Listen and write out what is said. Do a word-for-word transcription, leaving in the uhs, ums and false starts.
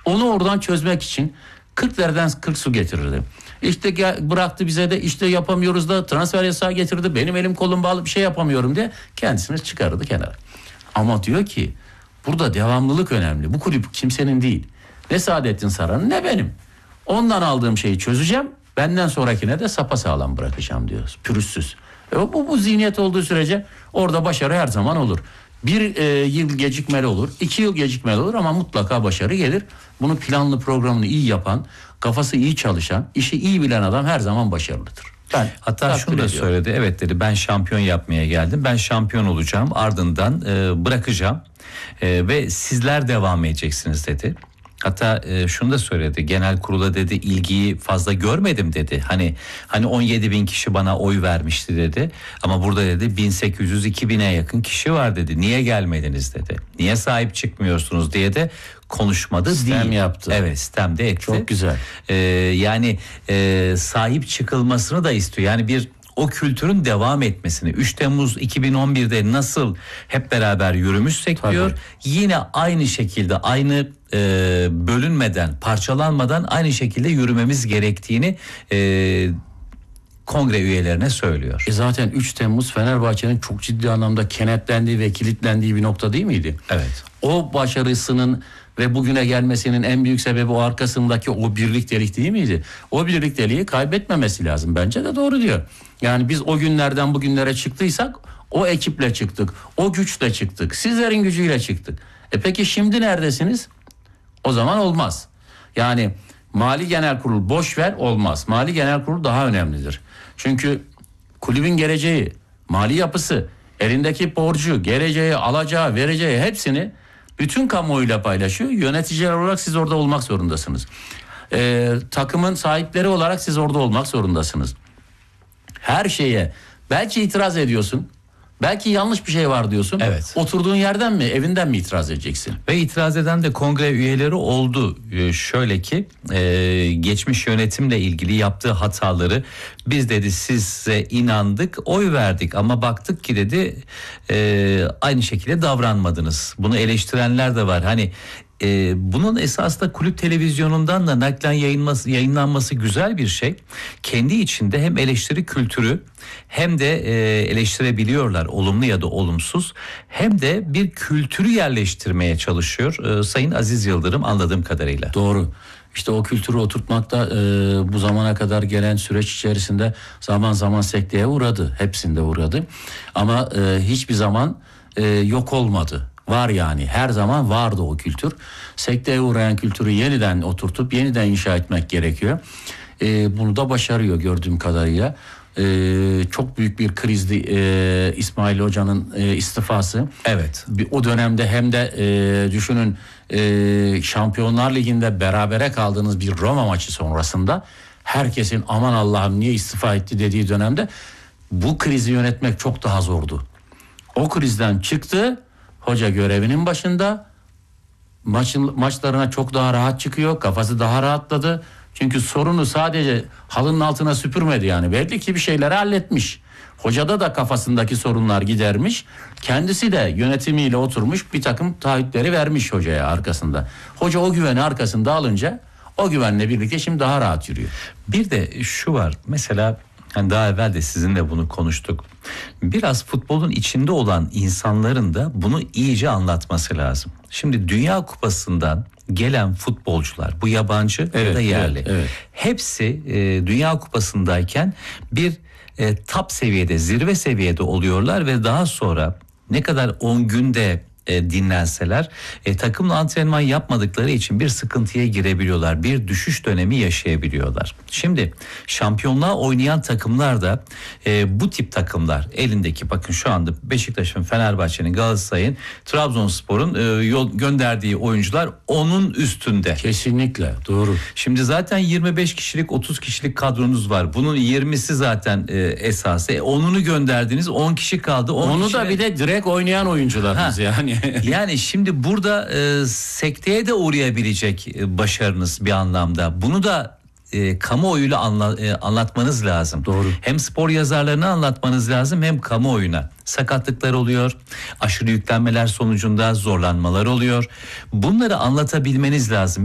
Onu oradan çözmek için kırklardan kırk su getirirdi. İşte gel, bıraktı bize de işte yapamıyoruz da transfer yasağı getirdi. Benim elim kolum bağlı bir şey yapamıyorum diye kendisini çıkarırdı kenara. Ama diyor ki burada devamlılık önemli. Bu kulüp kimsenin değil. Ne Saadettin Saran'ın ne benim. Ondan aldığım şeyi çözeceğim. Benden sonrakine de sapasağlam bırakacağım diyoruz. Pürüzsüz. E, bu, bu zihniyet olduğu sürece orada başarı her zaman olur. Bir e, yıl gecikmeli olur, iki yıl gecikmeli olur ama mutlaka başarı gelir. Bunu planlı programını iyi yapan, kafası iyi çalışan, işi iyi bilen adam her zaman başarılıdır. Ben Hatta şunu da ediyorum. söyledi. Evet dedi, ben şampiyon yapmaya geldim. Ben şampiyon olacağım. Ardından e, bırakacağım. E, ve sizler devam edeceksiniz dedi. Hatta e, şunu da söyledi. Genel kurula dedi ilgiyi fazla görmedim dedi. Hani hani on yedi bin kişi bana oy vermişti dedi. Ama burada dedi bin sekiz yüz iki bine yakın kişi var dedi. Niye gelmediniz dedi. Niye sahip çıkmıyorsunuz diye de konuşmadı sistem değil. yaptı. Evet, sistem de etti. Çok güzel. Ee, yani e, sahip çıkılmasını da istiyor. Yani bir o kültürün devam etmesini. üç Temmuz iki bin on birde nasıl hep beraber yürümüşsek Tabii. diyor. Yine aynı şekilde aynı e, bölünmeden, parçalanmadan aynı şekilde yürümemiz gerektiğini e, kongre üyelerine söylüyor. E zaten üç Temmuz Fenerbahçe'nin çok ciddi anlamda kenetlendiği ve kilitlendiği bir nokta değil miydi? Evet. O başarısının ve bugüne gelmesinin en büyük sebebi o arkasındaki o birliktelik değil miydi? O birlikteliği kaybetmemesi lazım. Bence de doğru diyor. Yani biz o günlerden bugünlere çıktıysak o ekiple çıktık. O güçle çıktık. Sizlerin gücüyle çıktık. E peki şimdi neredesiniz? O zaman olmaz. Yani Mali Genel Kurul boş ver olmaz. Mali Genel Kurul daha önemlidir. Çünkü kulübün geleceği, mali yapısı, elindeki borcu, geleceği, alacağı, vereceği hepsini bütün kamuoyuyla paylaşıyor. Yöneticiler olarak siz orada olmak zorundasınız. Ee, takımın sahipleri olarak siz orada olmak zorundasınız. Her şeye belki itiraz ediyorsun. Belki yanlış bir şey var diyorsun. Evet. Oturduğun yerden mi, evinden mi itiraz edeceksin? Ve itiraz eden de kongre üyeleri oldu. Ee, şöyle ki e, geçmiş yönetimle ilgili yaptığı hataları biz dedi size inandık, oy verdik ama baktık ki dedi e, aynı şekilde davranmadınız. Bunu eleştirenler de var. Hani Ee, bunun esasında kulüp televizyonundan da naklen yayınlanması, yayınlanması güzel bir şey. Kendi içinde hem eleştiri kültürü hem de e, eleştirebiliyorlar olumlu ya da olumsuz, hem de bir kültürü yerleştirmeye çalışıyor e, Sayın Aziz Yıldırım anladığım kadarıyla. Doğru. İşte o kültürü oturtmakta e, bu zamana kadar gelen süreç içerisinde zaman zaman sekteye uğradı. Hepsinde uğradı. Ama e, hiçbir zaman e, yok olmadı. Var yani her zaman vardı o kültür. Sekteye uğrayan kültürü yeniden oturtup yeniden inşa etmek gerekiyor. Ee, bunu da başarıyor gördüğüm kadarıyla. Ee, çok büyük bir krizdi e, İsmail Hoca'nın e, istifası. Evet. O dönemde hem de e, düşünün e, Şampiyonlar Ligi'nde berabere kaldığınız bir Roma maçı sonrasında herkesin aman Allah'ım niye istifa etti dediği dönemde bu krizi yönetmek çok daha zordu. O krizden çıktı. Hoca görevinin başında, maçın, maçlarına çok daha rahat çıkıyor, kafası daha rahatladı. Çünkü sorunu sadece halının altına süpürmedi yani. Belli ki bir şeyleri halletmiş. Hocada da kafasındaki sorunlar gidermiş. Kendisi de yönetimiyle oturmuş bir takım taahhütleri vermiş hocaya arkasında. Hoca o güveni arkasında alınca o güvenle birlikte şimdi daha rahat yürüyor. Bir de şu var mesela... Yani daha evvel de sizinle bunu konuştuk. Biraz futbolun içinde olan insanların da bunu iyice anlatması lazım. Şimdi Dünya Kupası'ndan gelen futbolcular, bu yabancı evet, ya da yerli, evet, evet. hepsi e, Dünya Kupası'ndayken bir e, top seviyede, zirve seviyede oluyorlar ve daha sonra ne kadar on günde E, dinlenseler e, takımla antrenman yapmadıkları için bir sıkıntıya girebiliyorlar. Bir düşüş dönemi yaşayabiliyorlar. Şimdi şampiyonluğa oynayan takımlar da e, bu tip takımlar elindeki bakın şu anda Beşiktaş'ın, Fenerbahçe'nin, Galatasaray'ın, Trabzonspor'un e, yol gönderdiği oyuncular onun üstünde. Kesinlikle doğru. Şimdi zaten yirmi beş kişilik otuz kişilik kadronuz var. Bunun yirmisi zaten e, esası. E, onunu gönderdiniz, on kişi kaldı. Onu kişiyle... da bir de direkt oynayan oyuncularımız ha. yani. Yani şimdi burada e, sekteye de uğrayabilecek e, başarınız bir anlamda. Bunu da e, kamuoyuyla anla, e, anlatmanız lazım. Doğru. Hem spor yazarlarına anlatmanız lazım hem kamuoyuna. Sakatlıklar oluyor, aşırı yüklenmeler sonucunda zorlanmalar oluyor. Bunları anlatabilmeniz lazım.